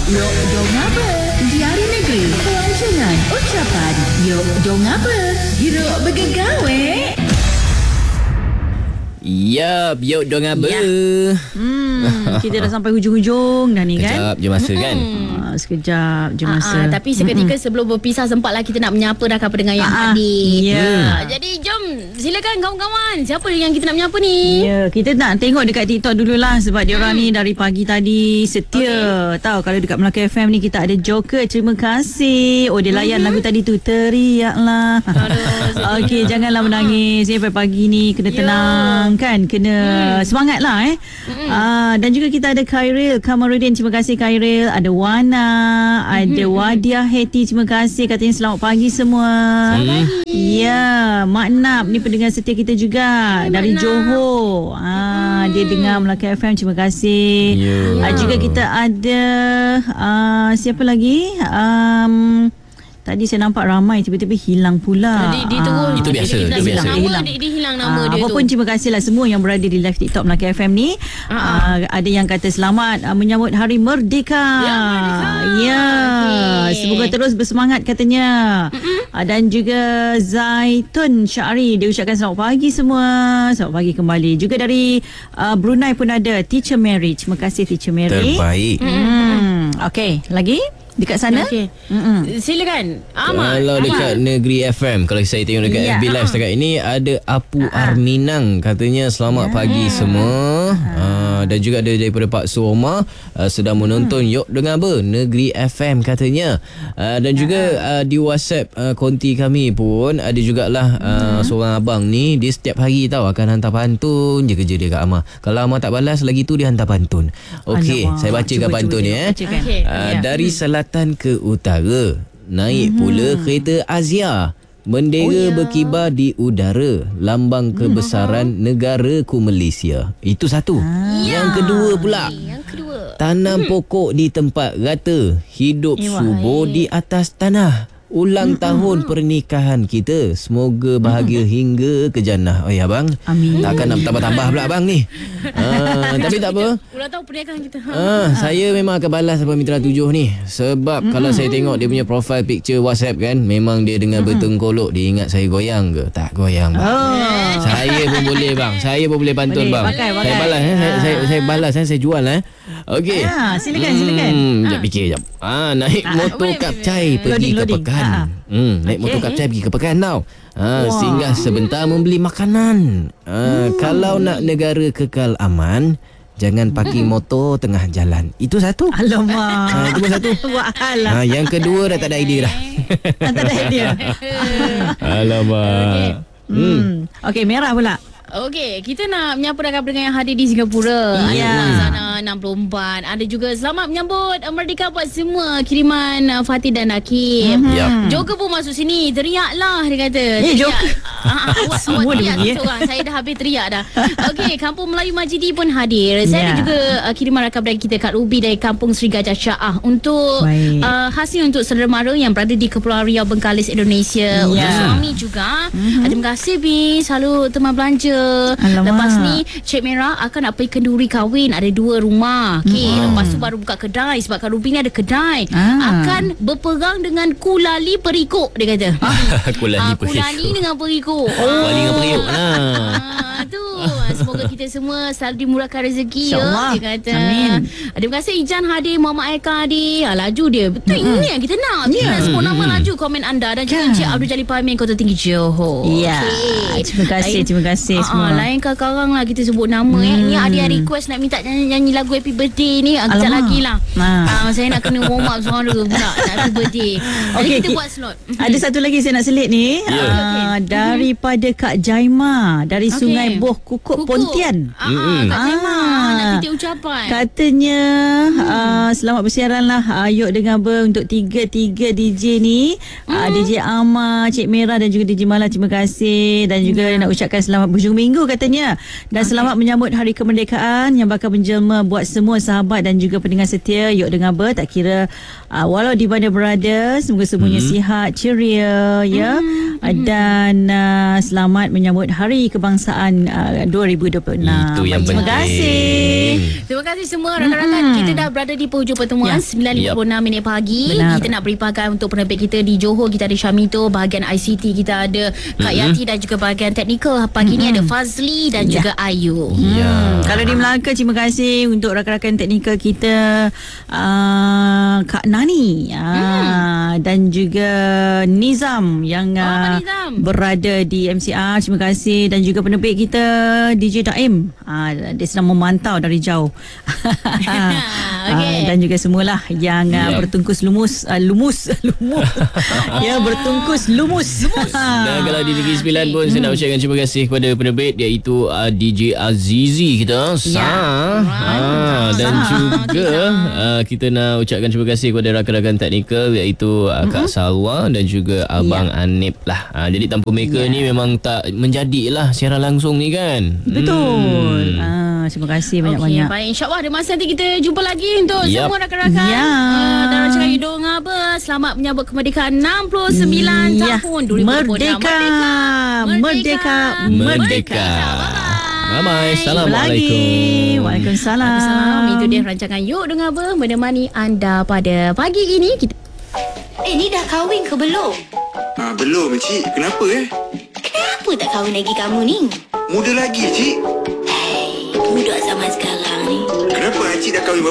Yok dong apa? Diari negeri, pelancongan, ucapan. Yok dong apa? Hiruk bergegawe. Yap, yuk dong apa? Kita dah sampai hujung-hujung dah ni kan. Sekejap je masa kan. Sekejap je masa. Tapi seketika sebelum berpisah sempatlah kita nak menyapa dah pendengar yang hadir. Jadi jom silakan kawan-kawan. Siapa yang kita nak menyapa ni? Ya, kita nak tengok dekat TikTok dululah sebab diorang ni dari pagi tadi setia. Tahu kalau dekat Melaka FM ni kita ada Joker. Terima kasih. Oh dia layan lagu tadi tu. Teriaklah. Okey, janganlah menangis. Pagi ni kena tenang kan. Kena semangat lah dan juga kita ada Khairil Kamarudin. Terima kasih Khairil. Ada Wana, ada Wadia Heti. Terima kasih. Katanya selamat pagi semua. Ya, Mak Nap ni pendengar setia kita juga. Dari Johor. Dia dengar Melaka FM. Terima kasih. Juga kita ada siapa lagi? Tadi saya nampak ramai tiba-tiba hilang pula. Dia terus. Itu biasa. Dia hilang nama dia tu. Apapun terima kasihlah semua yang berada di live TikTok Melaka FM ni. Ada yang kata selamat menyambut Hari Merdeka. Semoga terus bersemangat katanya. Dan juga Zaitun Syari, dia ucapkan selamat pagi semua. Selamat pagi kembali. Juga dari Brunei pun ada Teacher Mary. Terima kasih Teacher Mary. Terbaik. Okey, lagi? Dekat sana? Silakan Ahmad. Kalau dekat Negeri FM, kalau saya tengok dekat FB Live setakat ini, ada Apu Arminang katanya selamat pagi semua. Dan juga ada daripada Pak Suoma sedang menonton Yok Dengar Apa Negeri FM katanya. Dan juga di WhatsApp konti kami pun ada jugalah seorang abang ni, dia setiap hari tahu akan hantar pantun je kerja dia kat Amar. Kalau Amar tak balas lagi tu dia hantar pantun. Okey, saya bacakan pantun ni dari selatan ke utara, naik pula kereta Azia. Bendera berkibar di udara, lambang kebesaran negaraku Malaysia. Itu satu. Yang kedua pula, tanam pokok di tempat rata, hidup subur di atas tanah. Ulang tahun pernikahan kita, semoga bahagia hingga ke jannah. Abang, amin. Takkan nak tambah-tambah pula abang ni. Tapi tak apa. Ulang tahun pernikahan kita. Saya memang akan balas apa Mitra 7 ni. Sebab kalau saya tengok dia punya profile picture WhatsApp kan, memang dia dengan bertengkolok. Dia ingat saya goyang ke? Tak goyang bang. Saya pun boleh bang. Saya pun boleh pantun bang. Pakai. Saya balas saya balas saya jual Okey. Silakan. Sekejap fikir sekejap. Naik motor kapcai pergi ke Pekan. Naik motor kapcai pergi ke Pekan tau. Singgah sebentar membeli makanan. Kalau nak negara kekal aman, jangan parking motor tengah jalan. Itu satu. Alamak. Itu pun satu. Yang kedua dah tak ada idea dah. Tak ada idea. Alamak. Okey, merah pula. Okey, kita nak menyapa rakan-rakan yang hadir di Singapura. Ada sana 64. Ada juga selamat menyambut Merdeka buat semua kiriman Fatih dan Hakim. Joker pun masuk sini. Teriaklah dia kata. Joker. Awak teriak seorang. Saya dah habis teriak dah. Okey, Kampung Melayu Majidi pun hadir. Saya ada juga kiriman rakan-rakan kita Kak Ruby dari Kampung Sri Gajah Syaah untuk hasil untuk saudara mara yang berada di Kepulauan Riau Bengkalis Indonesia. Untuk suami juga. Terima kasih Bi, selalu teman belanja. Lepas ni Cik Merah akan nak pergi kenduri kahwin. Ada 2 rumah. Lepas tu baru buka kedai. Sebab Kak Ruby ni ada kedai. Akan berperang dengan Kulali Perikuk, dia kata. Kulali Perikuk. Kulali dengan Perikuk. Kulali dengan Perikuk. Tu semoga kita semua selalu dimurahkan rezeki InsyaAllah. dia kata. Amin. Terima kasih Ijan hadir, Muhammad Aika hadir. Laju dia. Betul ini yang kita nak. Kita nak sebut nama laju komen anda. Dan juga Encik Abdul Jalil Pahamin Kota Tinggi Johor. Terima kasih semua. Lain sekarang lah kita sebut nama ni ada yang request nak minta nyanyi lagu Happy Birthday ni. Kejap lagi lah. Saya nak kena warm up suara pula Happy Birthday. Jadi kita buat slot. Ada satu lagi saya nak selit ni. Daripada Kak Jaima dari Sungai Boh Kukuk Pontian. Kak Jaima nak titip ucapan. Katanya selamat bersiaran lah Yok Dengar Apa untuk 3 DJ ni. DJ Amar, Cik Merah dan juga DJ Mala. Terima kasih. Dan juga nak ucapkan selamat berhujung minggu katanya. Dan selamat menyambut Hari Kemerdekaan yang bakal menjelma buat semua sahabat dan juga pendengar setia Yok Dengar Apa. Tak kira walau di mana berada, semoga semuanya sihat, ceria Dan selamat menyambut Hari Kebangsaan 2026. Itu yang Terima penting. kasih. Terima kasih semua rakan-rakan. Kita dah berada di penghujung pertemuan 9.56 minit pagi. Benar. Kita nak beri pakai untuk penerbit kita di Johor. Kita ada Syamito, bahagian ICT kita ada Kak Yati dan juga bahagian teknikal. Pagi ni ada Fazli dan juga Ayu. Kalau di Melaka, terima kasih untuk rakan-rakan teknikal kita, Kak Nani dan juga Nizam yang Nizam. berada di MCR. Terima kasih. Dan juga penerbit kita DJ Daim, dia sedang memantau dari jauh. Okay. Dan juga semualah yang bertungkus lumus. Ya, bertungkus lumus. Dan kalau di Negeri Sembilan pun saya nak ucapkan terima kasih kepada penerbit, iaitu DJ Azizi kita, dan juga kita nak ucapkan terima kasih kepada rakan-rakan teknikal, iaitu Kak Salwa dan juga Abang Anip lah. Jadi tanpa mereka ni memang tak menjadilah siaran langsung ni kan. Betul. Terima kasih banyak-banyak. Baik, insyaAllah ada masa nanti kita jumpa lagi untuk semua rakan-rakan. Dan rancangan Hidup Ngaba, selamat menyambut kemerdekaan 69 tahun 2026. Merdeka. Bye-bye. Assalamualaikum. Waalaikumsalam. Itu dia rancangan Hidup Ngaba menemani anda pada pagi ini. Ni dah kahwin ke belum? Belum, Cik. Kenapa Kenapa tak kahwin lagi kamu ni? Muda lagi, Cik. Budak zaman sekarang ni. Kenapa Cik dah kahwin